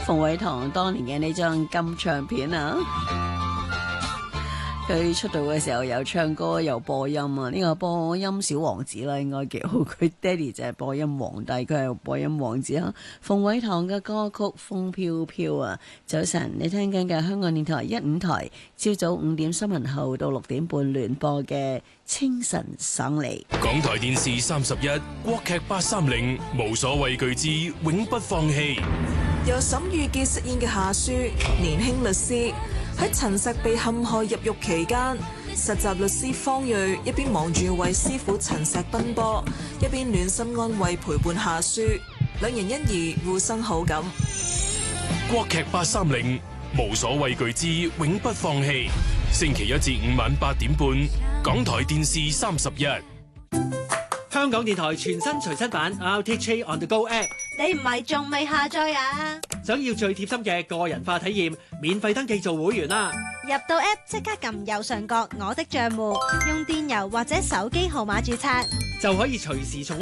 馮偉棠當年嘅呢張金唱片啊。佢出道嘅時候有唱歌有播音啊，呢個播音小王子啦，應該叫佢爹哋就係播音皇帝，佢係播音王子啊。馮偉棠嘅歌曲《風飄飄》啊，早晨你聽緊嘅香港電台152台，朝早5點新聞後到6點半聯播嘅清晨爽利。 港台電視31國劇830，無所畏懼之永不放棄。 由沈玉潔飾演嘅夏書，年輕律師。喺陳石被陷害入獄期間，實習律師方睿一邊忙住為師傅陳石奔波，一邊暖心安慰陪伴夏書，兩人因而互生好感。 國劇830，無所畏懼之永不放棄。星期1至5晚8點半，港台電視31。 香港電台全新隨身版 RTHK On The Go App， 你唔係仲未下載啊？ 想要最貼心嘅個人化體驗，免費登記做會員啦！ 入到 App 即刻撳右上角我的賬戶，用電郵或者手機號碼註冊， 就可以隨時重